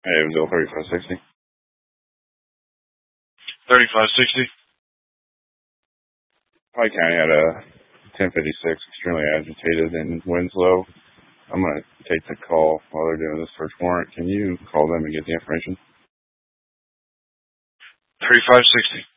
Hey, it was 3560. 3560. Pike County had a 1056, extremely agitated in Winslow. I'm going to take the call while they're doing the search warrant. Can you call them and get the information? 3560.